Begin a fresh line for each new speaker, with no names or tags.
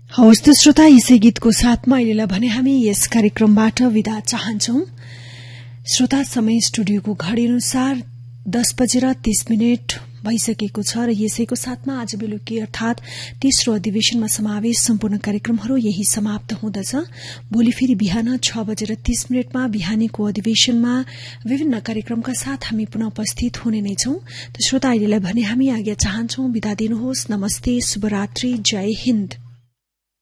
हवस् त श्रोता, यसै गीतको साथमा अहिलेलाई भने हामी यस कार्यक्रमबाट विदा चाहन्छौं। श्रोता, समय स्टुडियोको घड़ी अनुसार 10:30 भइसकेको छ र यसैको साथमा आज बेलुकी अर्थात तेस्रो अधिवेशनमा समावेश सम्पूर्ण कार्यक्रमहरू यही समाप्त हुँदछ। भोलि फेरि बिहान 6:30 मा बिहानीको अधिवेशनमा विभिन्न कार्यक्रमका साथ हामी पुनः उपस्थित हुने नै छौं। त श्रोता, अहिलेलाई भने हामी आज्ञा चाहन्छौं, विदा दिनुहोस्। नमस्ते, शुभरात्रि, जय हिन्द।